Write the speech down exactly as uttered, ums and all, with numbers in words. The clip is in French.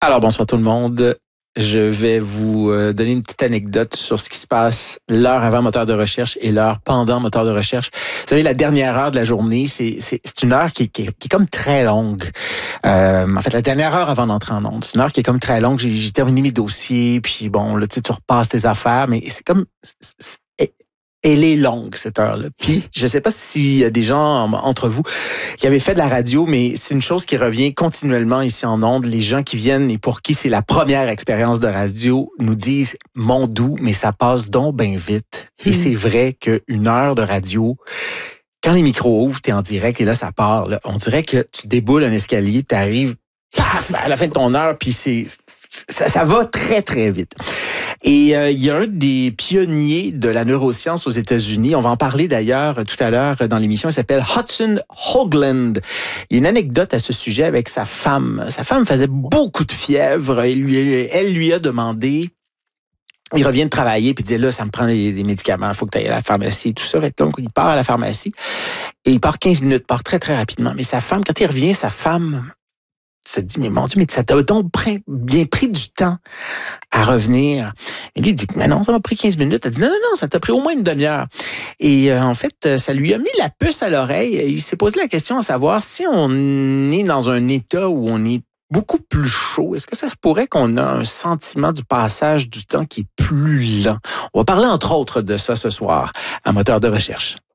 Alors, bonsoir tout le monde. Je vais vous euh, donner une petite anecdote sur ce qui se passe l'heure avant moteur de recherche et l'heure pendant moteur de recherche. Vous savez, la dernière heure de la journée, c'est, c'est, c'est une heure qui, qui, qui est comme très longue. Euh, en fait, la dernière heure avant d'entrer en onde, c'est une heure qui est comme très longue. J'ai, j'ai terminé mes dossiers, puis bon, là, tu sais, tu repasses tes affaires, mais c'est comme... C'est, c'est, Elle est longue, cette heure-là. Puis, je sais pas s'il y a des gens entre vous qui avaient fait de la radio, mais c'est une chose qui revient continuellement ici en ondes. Les gens qui viennent et pour qui c'est la première expérience de radio nous disent « Mon doux, mais ça passe donc bien vite. » Et mmh. c'est vrai qu'une heure de radio, quand les micros ouvrent, t'es en direct et là, ça part. Là, on dirait que tu déboules un escalier, tu arrives, paf, à la fin de ton heure, puis c'est... Ça, ça va très, très vite. Et euh, il y a un des pionniers de la neuroscience aux États-Unis. On va en parler d'ailleurs tout à l'heure dans l'émission. Il s'appelle Hudson Hoagland. Il y a une anecdote à ce sujet avec sa femme. Sa femme faisait beaucoup de fièvre. Elle lui, elle lui a demandé... Il revient de travailler puis il dit là, ça me prend des, des médicaments, il faut que tu ailles à la pharmacie et tout ça. Fait que donc, il part à la pharmacie et il part quinze minutes, il part très, très rapidement. Mais sa femme, quand il revient, sa femme... se dit, mais mon Dieu, mais ça t'a donc bien pris du temps à revenir. Et lui, il dit, mais non, ça m'a pris quinze minutes. Elle dit, non, non, non, ça t'a pris au moins une demi-heure. Et euh, en fait, ça lui a mis la puce à l'oreille. Il s'est posé la question à savoir si on est dans un état où on est beaucoup plus chaud, est-ce que ça se pourrait qu'on a un sentiment du passage du temps qui est plus lent? On va parler entre autres de ça ce soir à Moteur de recherche.